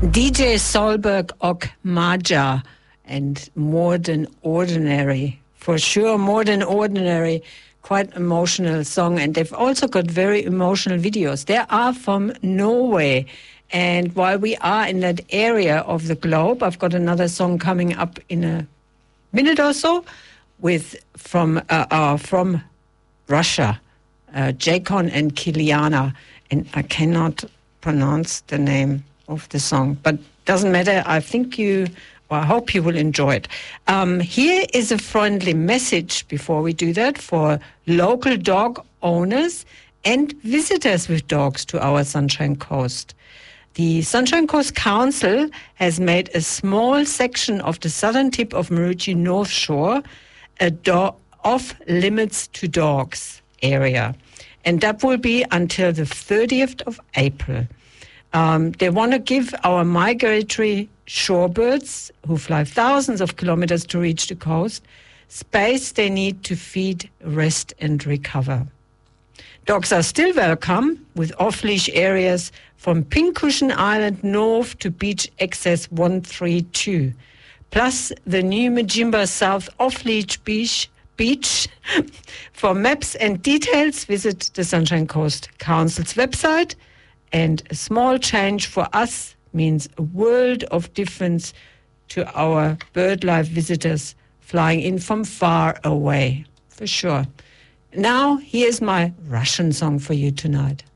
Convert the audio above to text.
DJ Solberg och Maja, and More Than Ordinary. For sure, More Than Ordinary, quite emotional song. And they've also got very emotional videos. They are from Norway. And while we are in that area of the globe, I've got another song coming up in a minute or so from Russia, Jacon and Kiliana. And I cannot pronounce the name of the song, but doesn't matter. I hope you will enjoy it. Here is a friendly message before we do that for local dog owners and visitors with dogs to our Sunshine Coast. The Sunshine Coast Council has made a small section of the southern tip of Maroochy North Shore off limits to dogs area. And that will be until the 30th of April. They want to give our migratory shorebirds, who fly thousands of kilometers to reach the coast, space they need to feed, rest, and recover. Dogs are still welcome, with off-leash areas from Pincushion Island north to Beach Access 132, plus the new Majimba South off-leash beach. For maps and details, visit the Sunshine Coast Council's website. And a small change for us means a world of difference to our bird life visitors flying in from far away, for sure. Now, here's my Russian song for you tonight.